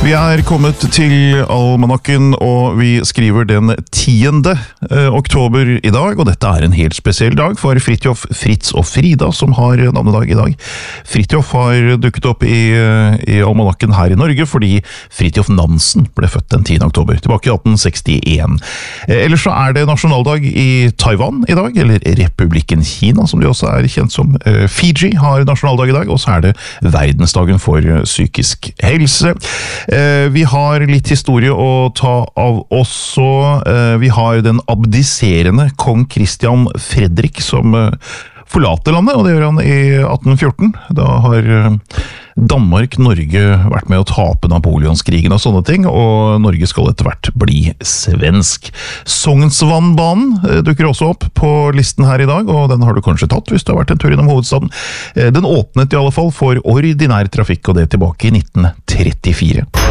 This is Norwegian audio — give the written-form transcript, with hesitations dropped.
Vi kommet til almanakken, og vi skriver den 10. oktober i dag, og dette en helt spesiell dag for Fridtjof, Fritz og Frida, som har navnedag i dag. Fridtjof har dukket opp i almanakken her i Norge, fordi Fridtjof Nansen ble født den 10. oktober, tilbake i 1861. Ellers så det nasjonaldag i Taiwan i dag, eller Republikken Kina, som de også kjent som. Fiji har nasjonaldag i dag, og så det verdensdagen for psykisk helse. Vi har litt historie å ta av også. Vi har den abdiserende kong Christian Fredrik som forlater landet, og det gjør han i 1814. Da har Danmark-Norge vært med å tape Napoleonskrigen og sånne ting, og Norge skal etter hvert bli svensk. Sognsvannbanen dukker også opp på listen her i dag, og den har du kanskje tatt hvis du har vært en tur innom hovedstaden. Den åpnet i alle fall for ordinær trafikk, og det tilbake i 1934.